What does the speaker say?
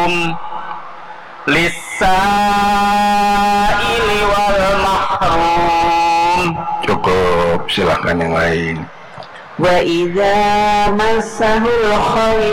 lis-sa'ili wal mahrum. Cukup, silakan yang lain. Wa idza massahul khair